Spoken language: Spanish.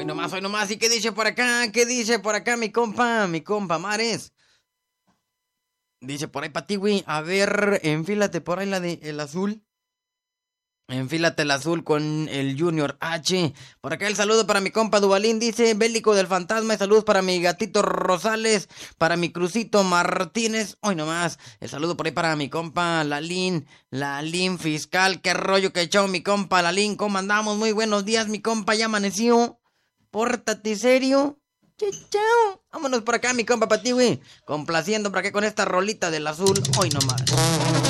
Hoy nomás. ¿Y qué dice por acá? ¿Qué dice por acá mi compa? Mi compa Mares. Dice por ahí para ti, güey. A ver, enfílate por ahí la de el azul. Enfílate el azul con el Junior H. Por acá el saludo para mi compa Duvalín. Dice Bélico del Fantasma. Y saludos para mi gatito Rosales. Para mi crucito Martínez. Hoy nomás. El saludo por ahí para mi compa Lalín. Lalín Fiscal. Qué rollo que echó mi compa Lalín. ¿Cómo andamos? Muy buenos días, mi compa. Ya amaneció. Pórtate serio. Chao, chao. Vámonos por acá, mi compa, para ti, güey. Complaciendo por acá con esta rolita del azul. Hoy nomás.